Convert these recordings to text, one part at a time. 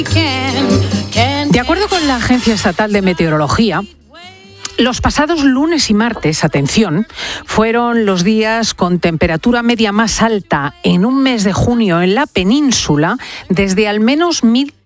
De acuerdo con la Agencia Estatal de Meteorología, los pasados lunes y martes, atención, fueron los días con temperatura media más alta en un mes de junio en la península desde al menos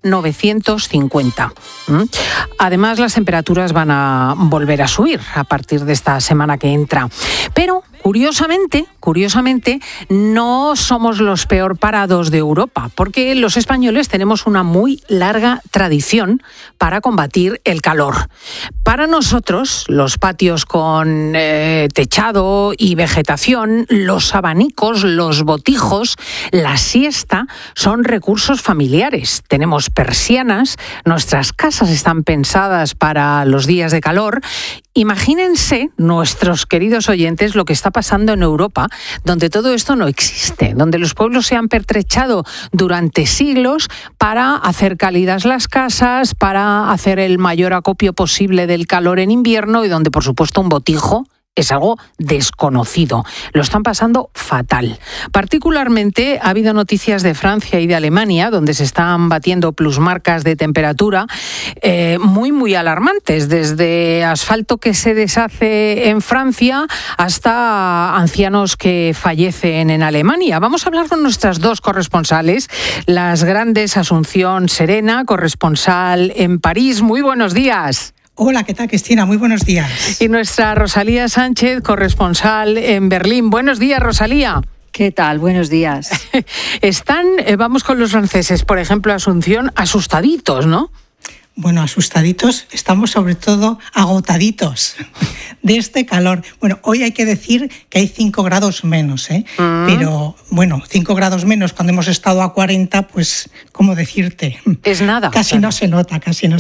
1950. Además, las temperaturas van a volver a subir a partir de esta semana que entra. Pero, curiosamente, no somos los peor parados de Europa, porque los españoles tenemos una muy larga tradición para combatir el calor. Para nosotros, los patios con techado y vegetación, los abanicos, los botijos, la siesta, son recursos familiares. Tenemos persianas, nuestras casas están pensadas para los días de calor. Imagínense, nuestros queridos oyentes, lo que está pasando en Europa, donde todo esto no existe, donde los pueblos se han pertrechado durante siglos para hacer cálidas las casas, para hacer el mayor acopio posible del calor en invierno y donde, por supuesto, un botijo es algo desconocido. Lo están pasando fatal. Particularmente ha habido noticias de Francia y de Alemania, donde se están batiendo plusmarcas de temperatura muy alarmantes, desde asfalto que se deshace en Francia hasta ancianos que fallecen en Alemania. Vamos a hablar con nuestras dos corresponsales, las grandes Asunción Serena, corresponsal en París. Muy buenos días. Hola, ¿qué tal, Cristina? Muy buenos días. Y nuestra Rosalía Sánchez, corresponsal en Berlín. Buenos días, Rosalía. ¿Qué tal? Buenos días. Están, vamos con los franceses, por ejemplo, Asunción, asustaditos, ¿no? Bueno, asustaditos, estamos sobre todo agotaditos de este calor. Bueno, hoy hay que decir que hay 5 grados menos, Pero, bueno, 5 grados menos cuando hemos estado a 40, pues, ¿cómo decirte? Es nada. Casi no se nota.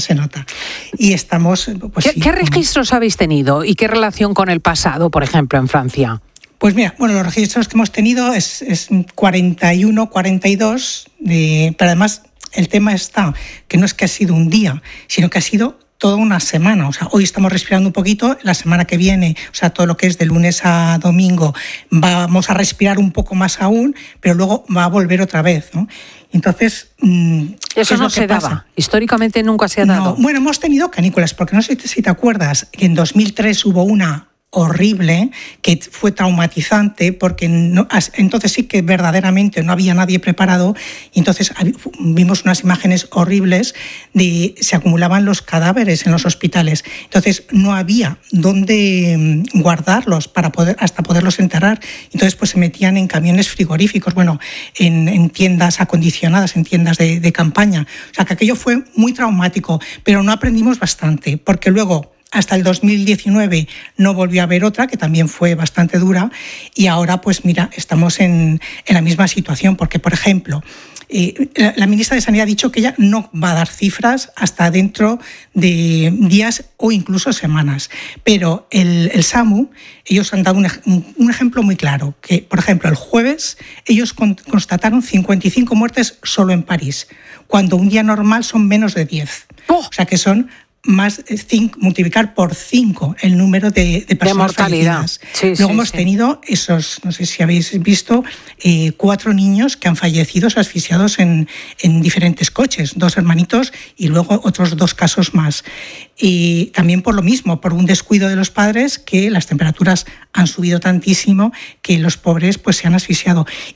Y estamos... Pues, ¿Qué registros habéis tenido y qué relación con el pasado, por ejemplo, en Francia? Pues mira, bueno, los registros que hemos tenido es 41, 42, pero además... El tema está que no es que ha sido un día, sino que ha sido toda una semana. O sea, hoy estamos respirando un poquito, la semana que viene, o sea, todo lo que es de lunes a domingo, vamos a respirar un poco más aún, pero luego va a volver otra vez, ¿no? Entonces, eso no se daba. Históricamente nunca se ha dado. No. Bueno, hemos tenido canículas, porque no sé si te acuerdas que en 2003 hubo una horrible, que fue traumatizante, porque entonces sí que verdaderamente no había nadie preparado, y entonces vimos unas imágenes horribles se acumulaban los cadáveres en los hospitales, entonces no había dónde guardarlos hasta poderlos enterrar, entonces pues se metían en camiones frigoríficos, bueno, en tiendas acondicionadas, en tiendas de campaña, o sea que aquello fue muy traumático, pero no aprendimos bastante, porque luego hasta el 2019 no volvió a haber otra, que también fue bastante dura, y ahora, pues mira, estamos en la misma situación, porque, por ejemplo, la ministra de Sanidad ha dicho que ella no va a dar cifras hasta dentro de días o incluso semanas, pero el SAMU, ellos han dado un ejemplo muy claro, que, por ejemplo, el jueves ellos constataron 55 muertes solo en París, cuando un día normal son menos de 10. O sea que son multiplicar por 5 el número de personas fallecidas. Luego hemos tenido esos, no sé si habéis visto, 4 niños que han fallecido asfixiados en diferentes coches, 2 hermanitos y luego otros 2 casos más. Y también por lo mismo, por un descuido de los padres, que las temperaturas han subido tantísimo que los pobres pues se han asfixiado.